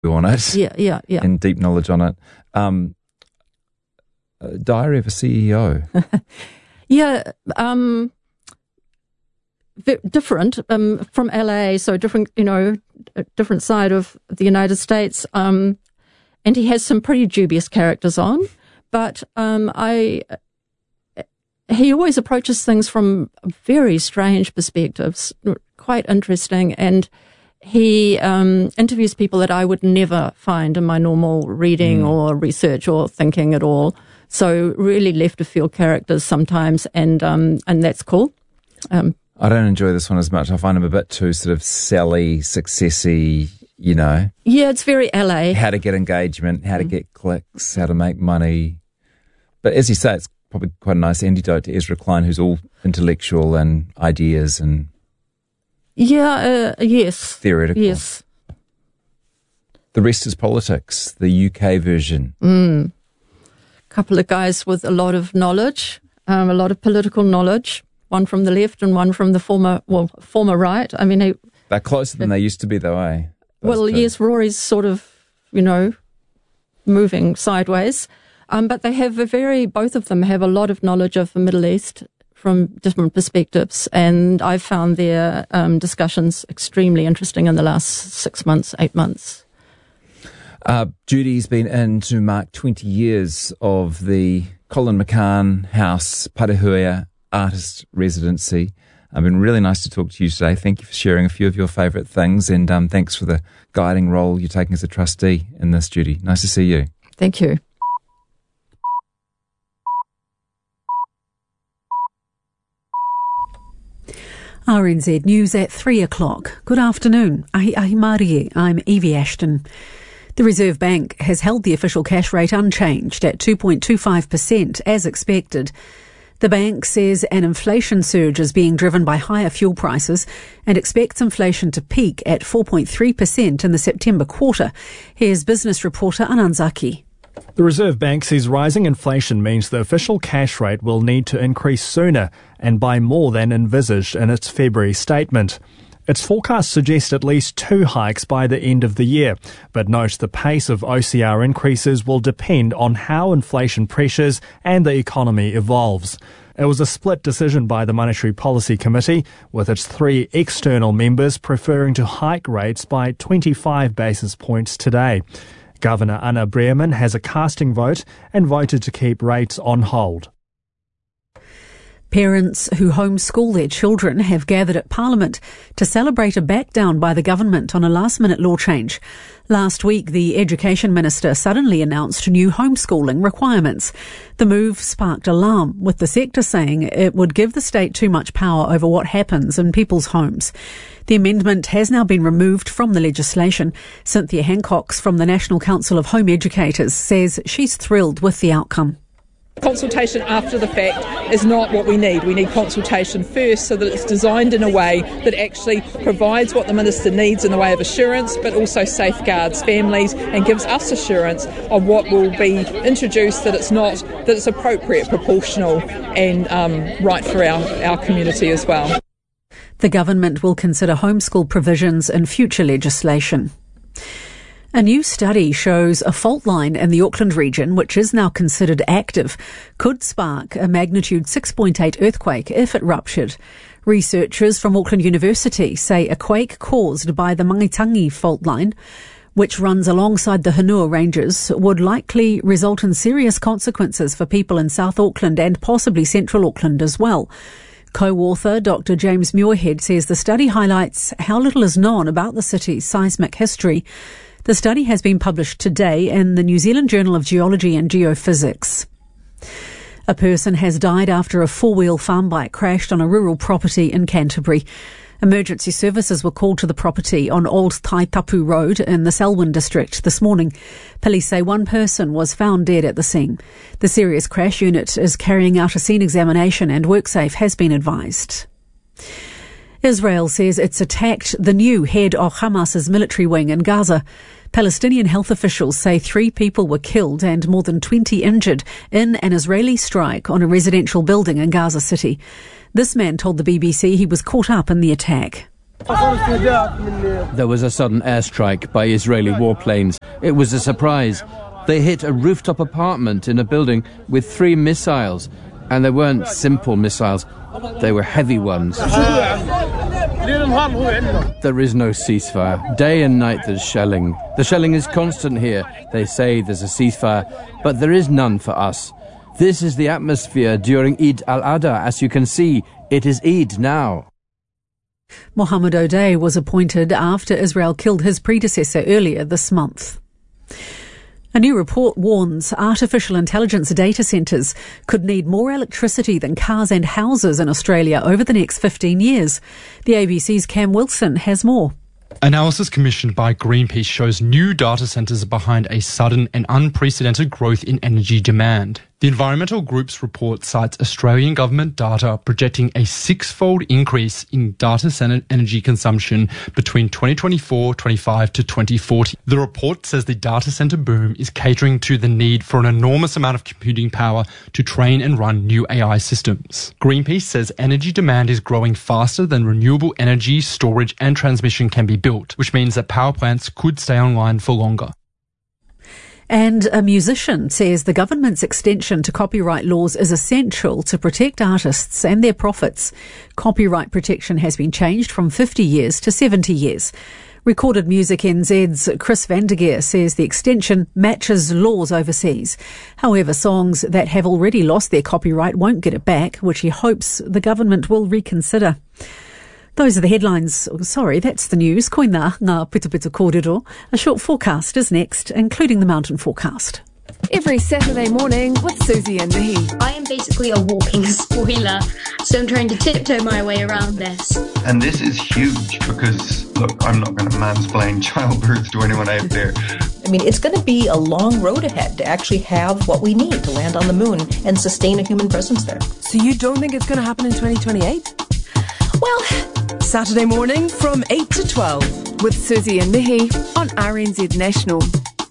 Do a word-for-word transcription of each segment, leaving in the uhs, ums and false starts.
on it. Yeah, yeah, yeah. And deep knowledge on it. Um, uh, Diary of a C E O. yeah, um, v- different um, from L A, so different, you know, a different side of the United States. Um, and he has some pretty dubious characters on, but um, I. He always approaches things from very strange perspectives, quite interesting, and he um, interviews people that I would never find in my normal reading mm. or research or thinking at all. So really left of field characters sometimes, and um, and that's cool. Um, I don't enjoy this one as much. I find him a bit too sort of Sally, successy, you know. Yeah, it's very L A. How to get engagement, how to mm. get clicks, how to make money. But as you say, it's probably quite a nice antidote to Ezra Klein, who's all intellectual and ideas and yeah, uh, yes, theoretical. Yes. The rest is politics, the U K version. Mm. Couple of guys with a lot of knowledge, um, a lot of political knowledge. One from the left and one from the former, well, former right. I mean, he, they're closer than they used to be, though, eh? Those well, two. yes, Rory's sort of, you know, moving sideways. Um, but they have a very, both of them have a lot of knowledge of the Middle East from different perspectives. And I've found their um, discussions extremely interesting in the last six months, eight months. Uh, Judy's been in to mark twenty years of the Colin McCann House Parahuia Artist Residency. It's been really nice to talk to you today. Thank you for sharing a few of your favourite things, and um, thanks for the guiding role you're taking as a trustee in this, Judy. Nice to see you. Thank you. R N Z News at three o'clock. Good afternoon. Ahi ahi Mārie. I'm Evie Ashton. The Reserve Bank has held the official cash rate unchanged at two point two five percent as expected. The bank says an inflation surge is being driven by higher fuel prices and expects inflation to peak at four point three percent in the September quarter. Here's business reporter Anand Zaki. The Reserve Bank says rising inflation means the official cash rate will need to increase sooner and by more than envisaged in its February statement. Its forecasts suggest at least two hikes by the end of the year, but note the pace of O C R increases will depend on how inflation pressures and the economy evolves. It was a split decision by the Monetary Policy Committee, with its three external members preferring to hike rates by twenty-five basis points today. Governor Anna Brearman has a casting vote and voted to keep rates on hold. Parents who homeschool their children have gathered at Parliament to celebrate a backdown by the government on a last-minute law change. Last week, the Education Minister suddenly announced new homeschooling requirements. The move sparked alarm, with the sector saying it would give the state too much power over what happens in people's homes. The amendment has now been removed from the legislation. Cynthia Hancock from the National Council of Home Educators says she's thrilled with the outcome. Consultation after the fact is not what we need. We need consultation first so that it's designed in a way that actually provides what the Minister needs in the way of assurance, but also safeguards families and gives us assurance of what will be introduced, that it's not, that it's appropriate, proportional and um, right for our, our community as well. The government will consider homeschool provisions in future legislation. A new study shows a fault line in the Auckland region, which is now considered active, could spark a magnitude six point eight earthquake if it ruptured. Researchers from Auckland University say a quake caused by the Mangitangi fault line, which runs alongside the Hanua Ranges, would likely result in serious consequences for people in South Auckland and possibly Central Auckland as well. Co-author Doctor James Muirhead says the study highlights how little is known about the city's seismic history. The study has been published today in the New Zealand Journal of Geology and Geophysics. A person has died after a four-wheel farm bike crashed on a rural property in Canterbury. Emergency services were called to the property on Old Taitapu Road in the Selwyn district this morning. Police say one person was found dead at the scene. The serious crash unit is carrying out a scene examination and WorkSafe has been advised. Israel says it's attacked the new head of Hamas's military wing in Gaza. Palestinian health officials say three people were killed and more than twenty injured in an Israeli strike on a residential building in Gaza City. This man told the B B C he was caught up in the attack. There was a sudden airstrike by Israeli warplanes. It was a surprise. They hit a rooftop apartment in a building with three missiles, and they weren't simple missiles. They were heavy ones. There is no ceasefire. Day and night there's shelling. The shelling is constant here. They say there's a ceasefire, but there is none for us. This is the atmosphere during Eid al-Adha. As you can see, it is Eid now. Mohammed O'Day was appointed after Israel killed his predecessor earlier this month. A new report warns artificial intelligence data centres could need more electricity than cars and houses in Australia over the next fifteen years. The A B C's Cam Wilson has more. Analysis commissioned by Greenpeace shows new data centres are behind a sudden and unprecedented growth in energy demand. The environmental group's report cites Australian government data projecting a six-fold increase in data centre energy consumption between twenty twenty-four twenty-five to twenty forty. The report says the data centre boom is catering to the need for an enormous amount of computing power to train and run new A I systems. Greenpeace says energy demand is growing faster than renewable energy, storage and transmission can be built, which means that power plants could stay online for longer. And a musician says the government's extension to copyright laws is essential to protect artists and their profits. Copyright protection has been changed from fifty years to seventy years. Recorded Music N Z's Chris Vandergeer says the extension matches laws overseas. However, songs that have already lost their copyright won't get it back, which he hopes the government will reconsider. Those are the headlines. Oh, sorry, that's the news. Koina ngā pita pita kōrero. A short forecast is next, including the mountain forecast. Every Saturday morning with Susie and Mihi. I am basically a walking spoiler, so I'm trying to tiptoe my way around this. And this is huge because, look, I'm not going to mansplain childbirth to anyone out there. I mean, it's going to be a long road ahead to actually have what we need to land on the moon and sustain a human presence there. So you don't think it's going to happen in twenty twenty-eight? Well, Saturday morning from eight to twelve with Susie and Mihi on R N Z National.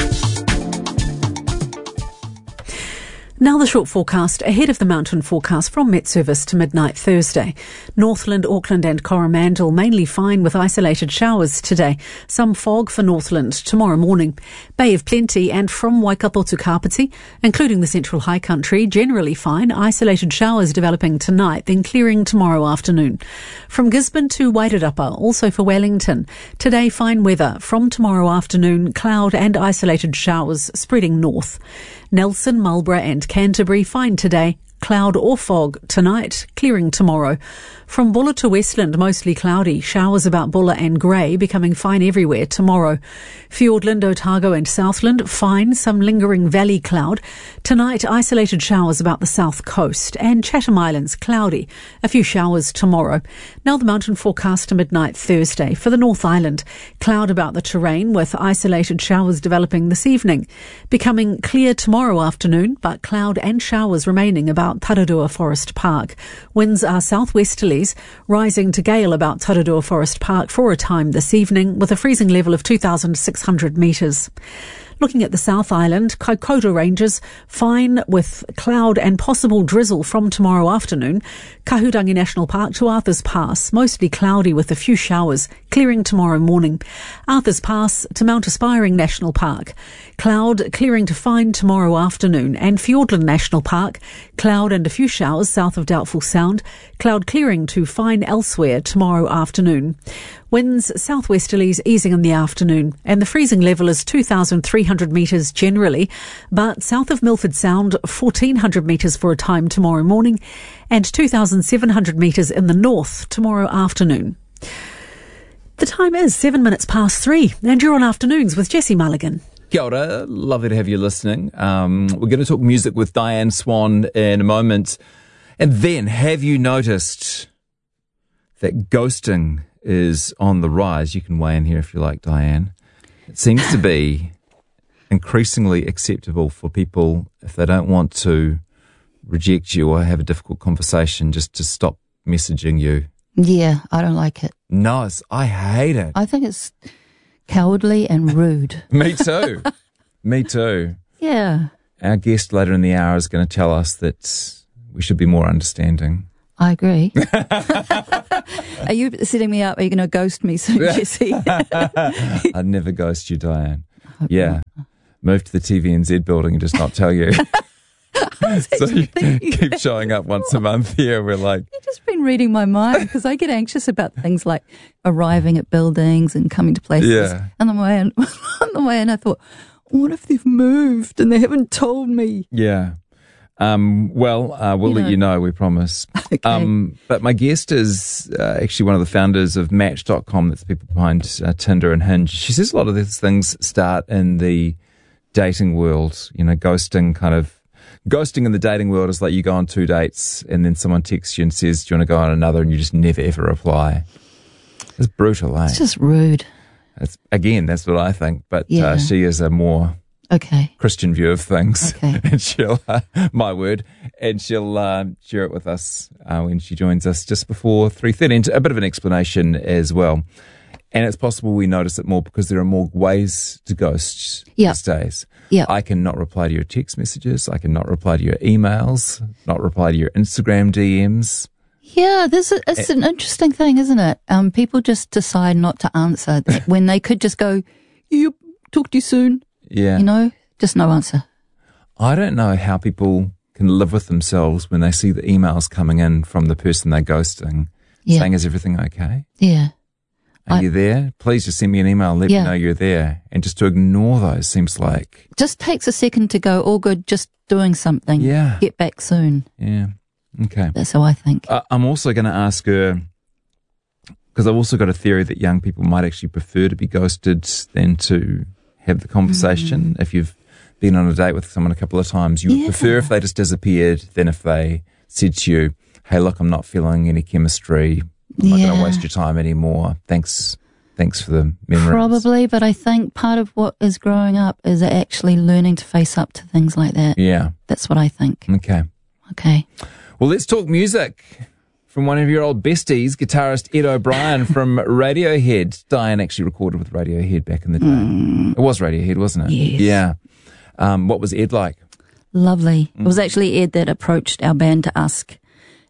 Now the short forecast ahead of the mountain forecast from Met Service to midnight Thursday. Northland, Auckland and Coromandel mainly fine with isolated showers today. Some fog for Northland tomorrow morning. Bay of Plenty and from Waikato to Kapiti, including the central high country, generally fine. Isolated showers developing tonight, then clearing tomorrow afternoon. From Gisborne to Wairarapa, also for Wellington. Today fine weather. From tomorrow afternoon, cloud and isolated showers spreading north. Nelson, Marlborough and Canterbury fine today. Cloud or fog tonight, clearing tomorrow. From Bulla to Westland, mostly cloudy. Showers about Bulla and Grey, becoming fine everywhere tomorrow. Fiordland, Otago and Southland, fine, some lingering valley cloud. Tonight, isolated showers about the south coast. And Chatham Islands, cloudy. A few showers tomorrow. Now the mountain forecast to midnight Thursday. For the North Island, cloud about the terrain with isolated showers developing this evening. Becoming clear tomorrow afternoon, but cloud and showers remaining about Taradua Forest Park. Winds are southwesterlies, rising to gale about Taradua Forest Park for a time this evening with a freezing level of two thousand six hundred metres. Looking at the South Island, Kaikoura Ranges, fine with cloud and possible drizzle from tomorrow afternoon. Kahurangi National Park to Arthur's Pass, mostly cloudy with a few showers, clearing tomorrow morning. Arthur's Pass to Mount Aspiring National Park, cloud clearing to fine tomorrow afternoon. And Fiordland National Park, cloud and a few showers south of Doubtful Sound, cloud clearing to fine elsewhere tomorrow afternoon. Winds southwesterlies easing in the afternoon, and the freezing level is two thousand three hundred metres generally, but south of Milford Sound, fourteen hundred metres for a time tomorrow morning, and two thousand seven hundred metres in the north tomorrow afternoon. The time is seven minutes past three, and you're on Afternoons with Jessie Mulligan. Kia ora, lovely to have you listening. Um, we're going to talk music with Diane Swan in a moment. And then, have you noticed that ghosting is on the rise? You can weigh in here if you like, Diane. It seems to be increasingly acceptable for people, if they don't want to reject you or have a difficult conversation, just to stop messaging you. Yeah, I don't like it. No, it's, I hate it. I think it's cowardly and rude. Me too. Me too. Yeah. Our guest later in the hour is going to tell us that we should be more understanding. I agree. Are you setting me up? Are you going to ghost me soon, Jesse? I'd never ghost you, Diane. Yeah. Move to the T V N Z building and just not tell you. So you keep showing up once a month here. We're like, You've just been reading my mind because I get anxious about things like arriving at buildings and coming to places. Yeah. On the way, and on the way, and I thought, what if they've moved and they haven't told me? yeah. Um, well, uh, we'll You let know. you know, we promise. Okay. Um, but my guest is uh, actually one of the founders of Match dot com. That's people behind uh, Tinder and Hinge. She says a lot of these things start in the dating world. You know, ghosting kind of, ghosting in the dating world is like you go on two dates and then someone texts you and says, do you want to go on another? And you just never ever reply. It's brutal, eh? It's just rude. It's, again, that's what I think. But Yeah. uh, she is a more Okay. Christian view of things. Okay. And she'll, uh, my word, and she'll uh, share it with us uh, when she joins us just before three thirty. And a bit of an explanation as well. And it's possible we notice it more because there are more ways to ghost Yeah. these days. Yeah. I can not reply to your text messages. I can not reply to your emails, not reply to your Instagram D Ms. Yeah, this is, it's an interesting thing, isn't it? Um, people just decide not to answer when they could just go, "You talk to you soon." Yeah. You know, just no answer. I don't know how people can live with themselves when they see the emails coming in from the person they're ghosting Yeah. saying, is everything okay? Yeah. Are I- you there? Please just send me an email and let Yeah. me know you're there. And just to ignore those seems like, Just takes a second to go, all good, just doing something. Yeah. Get back soon. yeah, okay. That's how I think. Uh, I'm also going to ask her, because I've also got a theory that young people might actually prefer to be ghosted than to have the conversation. Mm. If you've been on a date with someone a couple of times, you would Yeah. prefer if they just disappeared than if they said to you, hey, look, I'm not feeling any chemistry. I'm not going Yeah. to waste your time anymore. Thanks. Thanks for the memories. Probably, but I think part of what is growing up is actually learning to face up to things like that. Yeah. That's what I think. Okay. Okay. Well, let's talk music from one of your old besties, guitarist Ed O'Brien from Radiohead. Diane actually recorded with Radiohead back in the day. Mm. It was Radiohead, wasn't it? Yes. Yeah. Um, what was Ed like? Lovely. Mm. It was actually Ed that approached our band to ask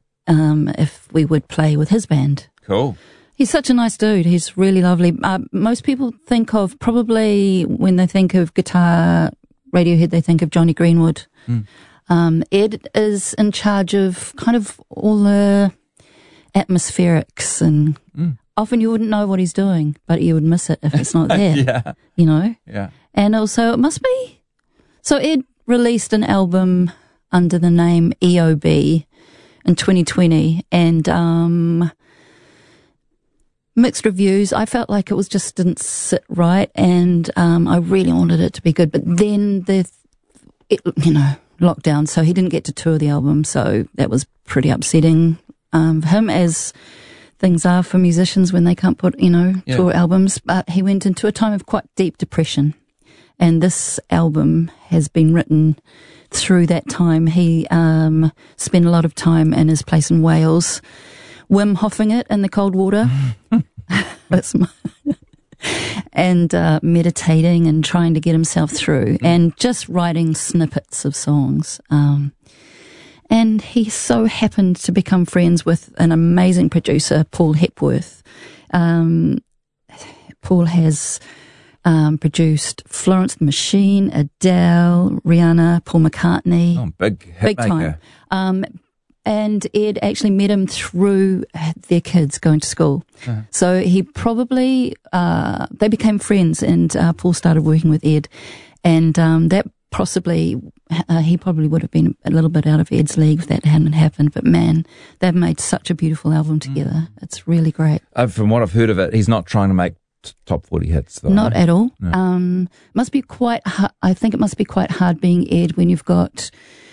um, if we would play with his band. Cool. He's such a nice dude. He's really lovely. Uh, most people think of, probably when they think of guitar, Radiohead, they think of Johnny Greenwood. Mm. Um, Ed is in charge of kind of all the atmospherics, and Mm. often you wouldn't know what he's doing, but you would miss it if it's not there. Yeah. You know? Yeah. And also, it must be. So, Ed released an album under the name E O B in twenty twenty, and um, mixed reviews. I felt like it was just didn't sit right, and um, I really wanted it to be good. But then the, it, you know, lockdown, so he didn't get to tour the album, so that was pretty upsetting um, for him, as things are for musicians when they can't put, you know, Yeah. tour albums. But he went into a time of quite deep depression. And this album has been written through that time. He um, spent a lot of time in his place in Wales, Wim Hofing it in the cold water. That's my and uh, meditating and trying to get himself through, and just writing snippets of songs. Um, and he so happened to become friends with an amazing producer, Paul Hepworth. Um, Paul has Um, produced Florence and the Machine, Adele, Rihanna, Paul McCartney. Oh, big hit Big time. maker. Um, and Ed actually met him through their kids going to school. Uh-huh. So he probably, uh, they became friends, and uh, Paul started working with Ed. And um, that possibly, uh, he probably would have been a little bit out of Ed's league if that hadn't happened. But man, they've made such a beautiful album together. Mm. It's really great. Uh, from what I've heard of it, he's not trying to make t- top forty hits, though. Not at all. No. Um, must be quite. Hu- I think it must be quite hard being Ed when you've got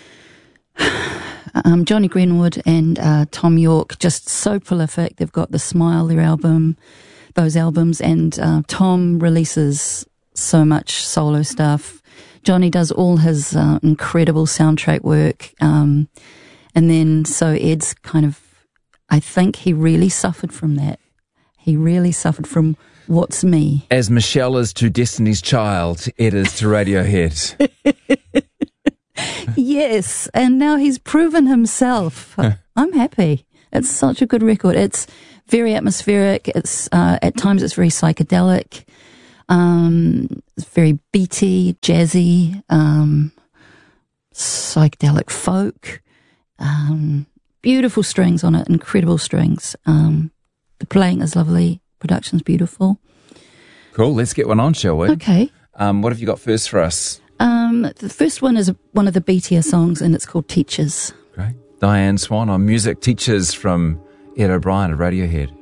um, Johnny Greenwood and uh, Tom York, just so prolific. They've got the Smile, their album, those albums, and uh, Tom releases so much solo stuff. Johnny does all his uh, incredible soundtrack work, um, and then so Ed's kind of. I think he really suffered from that. He really suffered from. What's me? As Michelle is to Destiny's Child, Ed is to Radiohead. Yes, and now he's proven himself. I'm happy. It's such a good record. It's very atmospheric. It's uh, at times it's very psychedelic. Um, it's very beaty, jazzy, um, psychedelic folk. Um, beautiful strings on it, incredible strings. Um, the playing is lovely, production's beautiful. Cool, let's get one on, shall we? Okay. Um, what have you got first for us? Um, the first one is one of the beatier songs, and it's called Teachers. Great. Diane Swan on Music Teachers from Ed O'Brien of Radiohead.